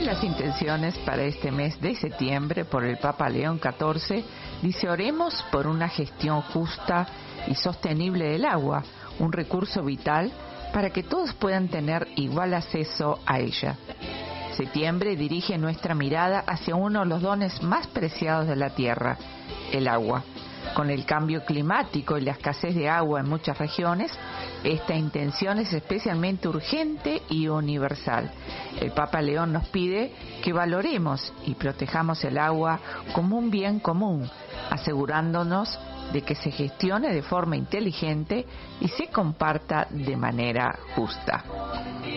las intenciones para este mes de septiembre por el Papa León XIV dice: oremos por una gestión justa y sostenible del agua, un recurso vital para que todos puedan tener igual acceso a ella. Septiembre dirige nuestra mirada hacia uno de los dones más preciados de la tierra, el agua. Con el cambio climático y la escasez de agua en muchas regiones, esta intención es especialmente urgente y universal. El Papa León nos pide que valoremos y protejamos el agua como un bien común, asegurándonos de que se gestione de forma inteligente y se comparta de manera justa.